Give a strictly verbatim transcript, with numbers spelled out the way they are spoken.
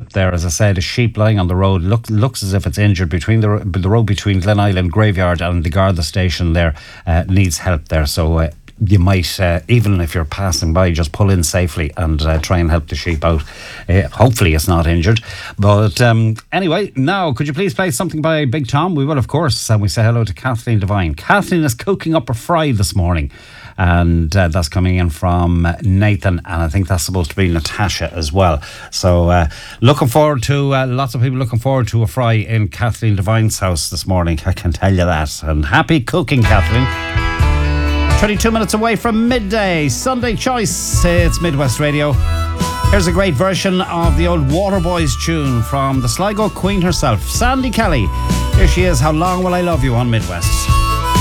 help there. As I said, a sheep lying on the road look, looks as if it's injured between the, the road between Glen Island Graveyard and the Garda station there uh, needs help there. So uh, you might, uh, even if you're passing by, just pull in safely and uh, try and help the sheep out. Uh, hopefully it's not injured. But um, anyway, now could you please play something by Big Tom? We will, of course, and we say hello to Kathleen Devine. Kathleen is cooking up a fry this morning, and uh, that's coming in from Nathan, and I think that's supposed to be Natasha as well. So uh, looking forward to uh, lots of people looking forward to a fry in Kathleen Devine's house this morning, I can tell you that. And happy cooking, Kathleen. twenty-two minutes away from midday, Sunday Choice. It's Midwest Radio. Here's a great version of the old Waterboys tune from the Sligo Queen herself, Sandy Kelly. Here she is, How Long Will I Love You on Midwest.